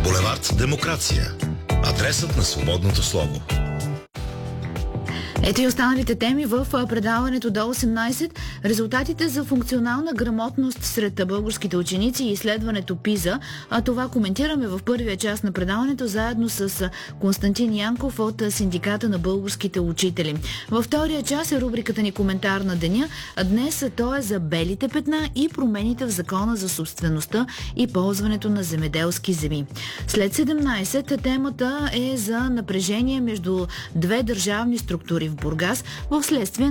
Булевард Демокрация. Адресът на свободното слово. Ето и останалите теми в предаването до 18. Резултатите за функционална грамотност сред българските ученици и изследването ПИЗА. Това коментираме в първия част на предаването заедно с Константин Янков от Синдиката на българските учители. Във втория част е рубриката ни Коментар на деня. Днес то е за белите петна и промените в Закона за собствеността и ползването на земеделски земи. След 17 темата е за напрежение между две държавни структури в Бургас в следствие